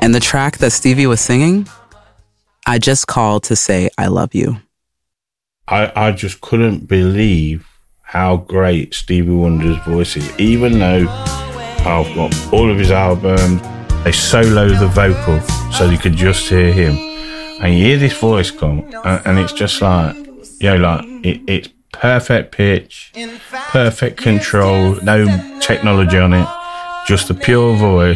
And the track that Stevie was singing, I Just Called to Say I Love You. I just couldn't believe how great Stevie Wonder's voice is. Even though I've got all of his albums, they solo the vocal so you could just hear him. And you hear this voice come, and it's just like, it's perfect pitch, perfect control, no technology on it, just a pure voice.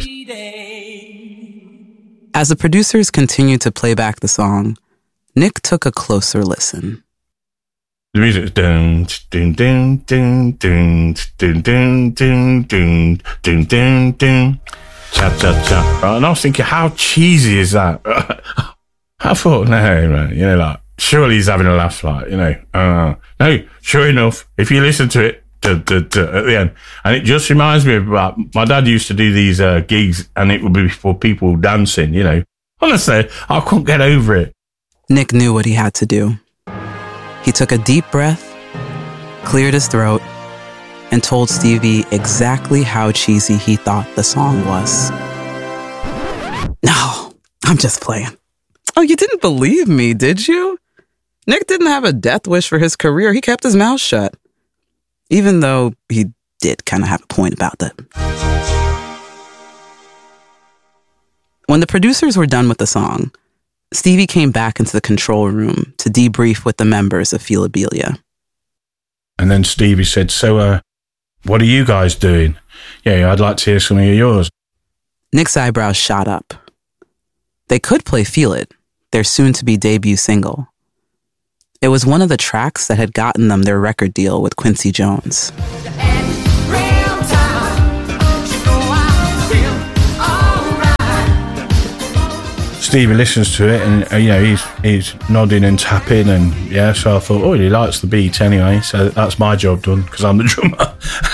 As the producers continued to play back the song, Nick took a closer listen. The music's dun dun dun dun dun dun dun dun dun dun dun dun cha cha cha. And I was thinking, how cheesy is that? I thought, no, man, surely he's having a laugh, no, sure enough, if you listen to it at the end, and it just reminds me of my dad used to do these gigs, and it would be for people dancing, Honestly, I couldn't get over it. Nick knew what he had to do. He took a deep breath, cleared his throat, and told Stevie exactly how cheesy he thought the song was. No, I'm just playing. Oh, you didn't believe me, did you? Nick didn't have a death wish for his career. He kept his mouth shut. Even though he did kind of have a point about that. When the producers were done with the song, Stevie came back into the control room to debrief with the members of Feelabilia. And then Stevie said, so, what are you guys doing? Yeah, I'd like to hear some of yours. Nick's eyebrows shot up. They could play Feel It, their soon-to-be debut single. It was one of the tracks that had gotten them their record deal with Quincy Jones. Stevie listens to it and, he's nodding and tapping and, so I thought, he likes the beat anyway, so that's my job done because I'm the drummer.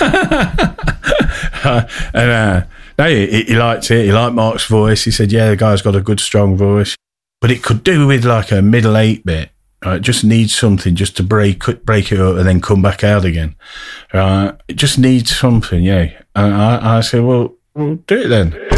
No, he liked it. He liked Mark's voice. He said, the guy's got a good, strong voice. But it could do with like a middle 8 bit. It just needs something just to break it up and then come back out again. It just needs something, And I said, well, do it then.